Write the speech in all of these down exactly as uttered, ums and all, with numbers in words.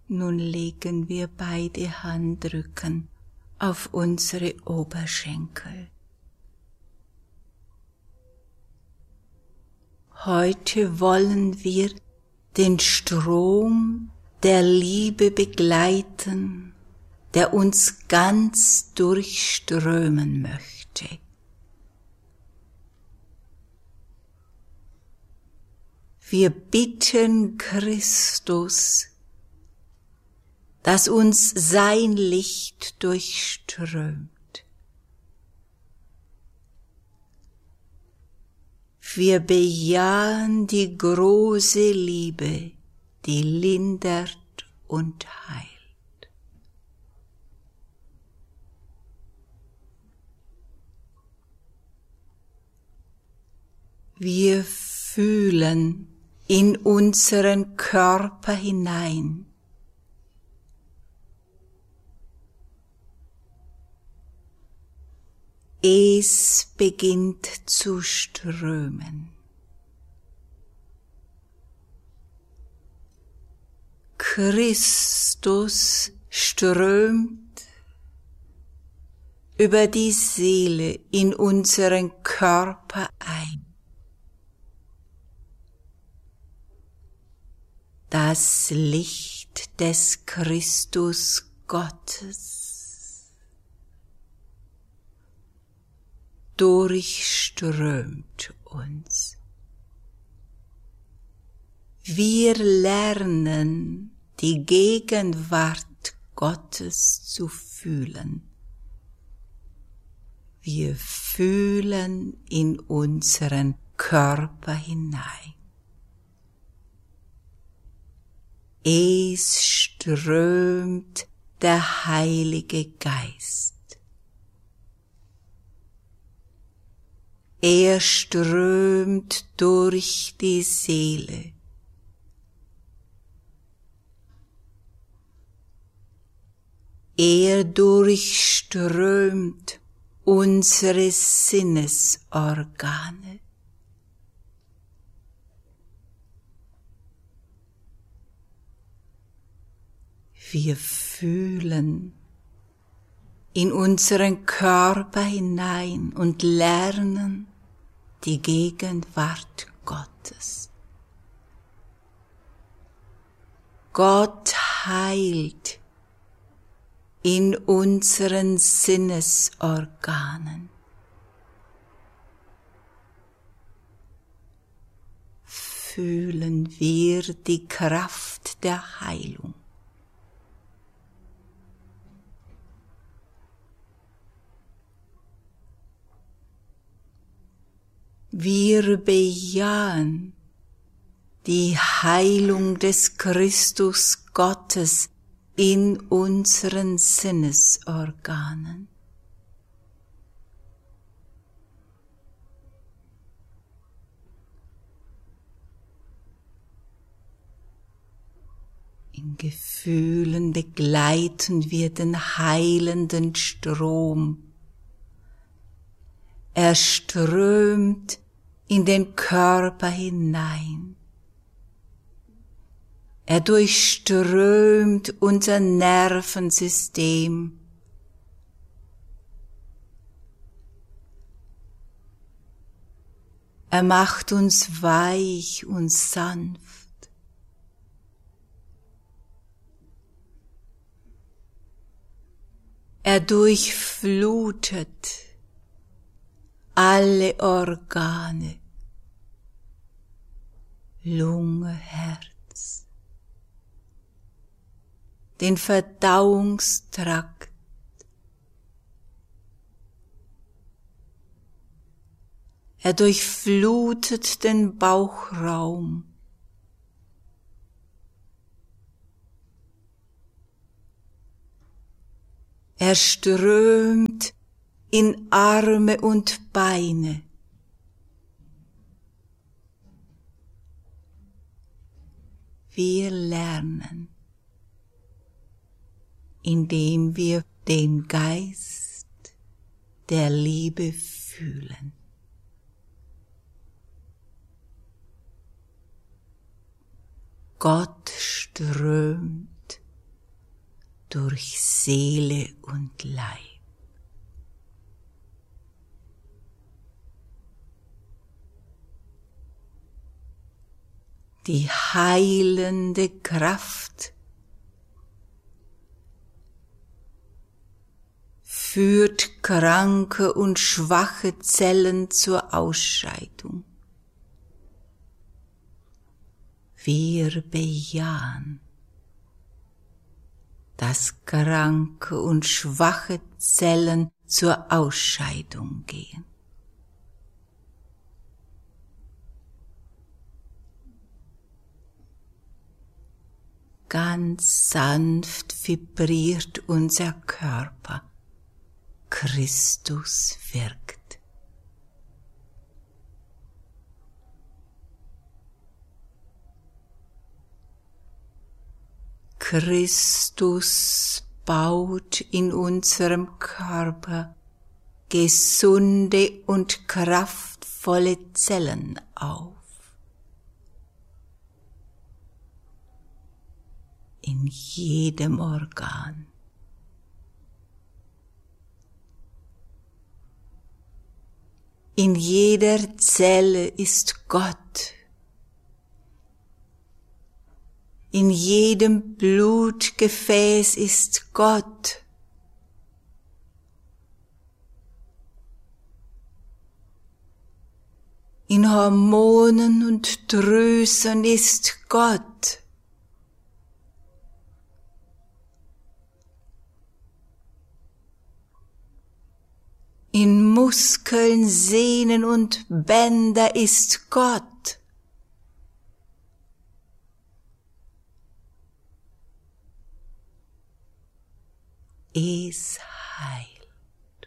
Nun legen wir beide Handrücken auf unsere Oberschenkel. Heute wollen wir den Strom der Liebe begleiten, der uns ganz durchströmen möchte. Wir bitten Christus, dass uns sein Licht durchströmt. Wir bejahen die große Liebe, die lindert und heilt. Wir fühlen in unseren Körper hinein. Es beginnt zu strömen. Christus strömt über die Seele in unseren Körper ein. Das Licht des Christus Gottes durchströmt uns. Wir lernen, die Gegenwart Gottes zu fühlen. Wir fühlen in unseren Körper hinein. Es strömt der Heilige Geist. Er strömt durch die Seele. Er durchströmt unsere Sinnesorgane. Wir fühlen in unseren Körper hinein und lernen die Gegenwart Gottes. Gott heilt in unseren Sinnesorganen. Fühlen wir die Kraft der Heilung. Wir bejahen die Heilung des Christus Gottes in unseren Sinnesorganen. In Gefühlen begleiten wir den heilenden Strom. Er strömt in den Körper hinein. Er durchströmt unser Nervensystem. Er macht uns weich und sanft. Er durchflutet alle Organe, Lunge, Herz, den Verdauungstrakt, er durchflutet den Bauchraum, er strömt in Arme und Beine. Wir lernen, indem wir den Geist der Liebe fühlen. Gott strömt durch Seele und Leib. Die heilende Kraft führt kranke und schwache Zellen zur Ausscheidung. Wir bejahen, dass kranke und schwache Zellen zur Ausscheidung gehen. Ganz sanft vibriert unser Körper. Christus wirkt. Christus baut in unserem Körper gesunde und kraftvolle Zellen auf. In jedem Organ. In jeder Zelle ist Gott. In jedem Blutgefäß ist Gott. In Hormonen und Drüsen ist Gott. In Muskeln, Sehnen und Bänder ist Gott. Es heilt.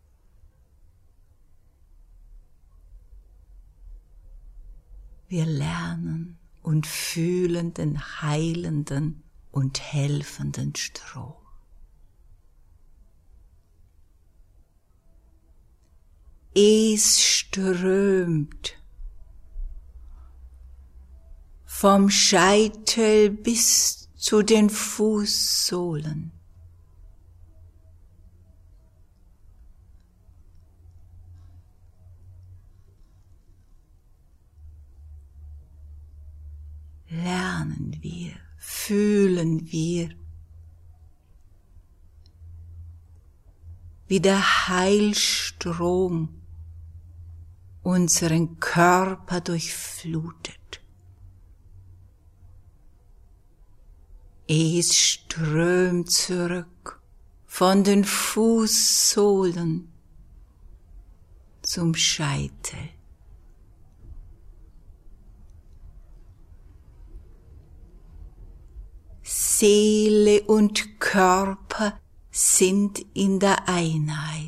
Wir lernen und fühlen den heilenden und helfenden Strom. Es strömt vom Scheitel bis zu den Fußsohlen. Lernen wir, fühlen wir, wie der Heilstrom unseren Körper durchflutet. Es strömt zurück von den Fußsohlen zum Scheitel. Seele und Körper sind in der Einheit.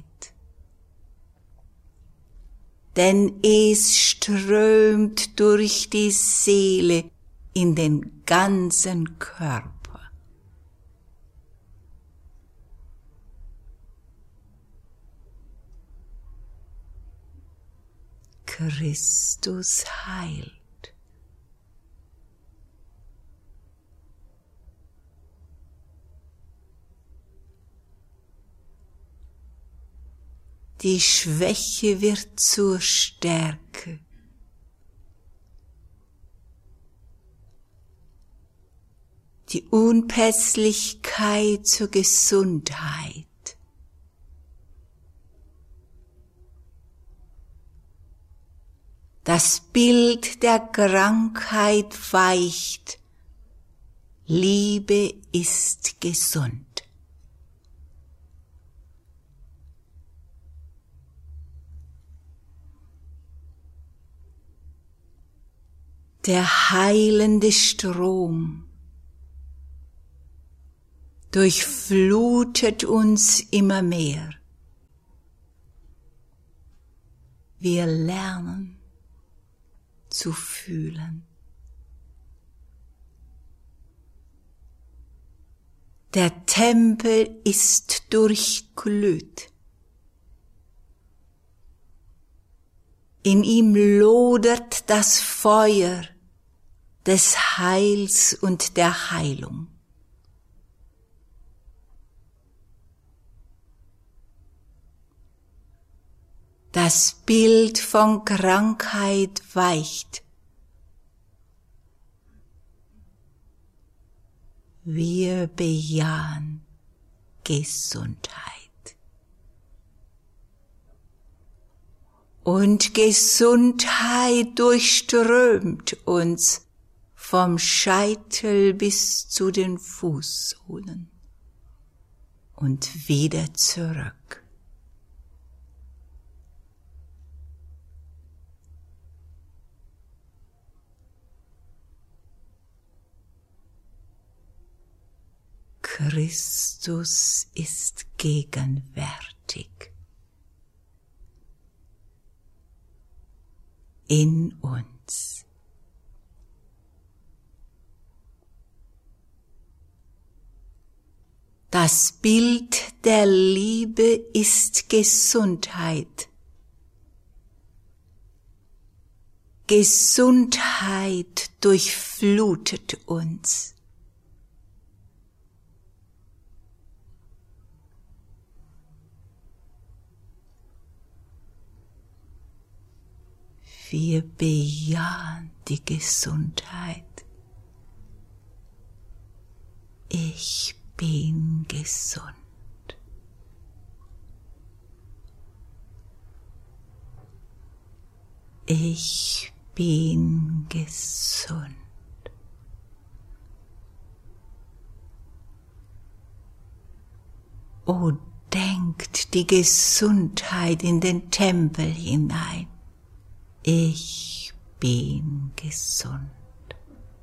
Denn es strömt durch die Seele in den ganzen Körper. Christus heilt. Die Schwäche wird zur Stärke. Die Unpässlichkeit zur Gesundheit. Das Bild der Krankheit weicht. Liebe ist gesund. Der heilende Strom durchflutet uns immer mehr. Wir lernen zu fühlen. Der Tempel ist durchglüht. In ihm lodert das Feuer des Heils und der Heilung. Das Bild von Krankheit weicht. Wir bejahen Gesundheit. Und Gesundheit durchströmt uns vom Scheitel bis zu den Fußsohlen und wieder zurück. Christus ist gegenwärtig in uns. Das Bild der Liebe ist Gesundheit. Gesundheit durchflutet uns. Wir bejahen die Gesundheit. Ich bin gesund. Ich bin gesund. Oh, denkt die Gesundheit in den Tempel hinein. Ich bin gesund.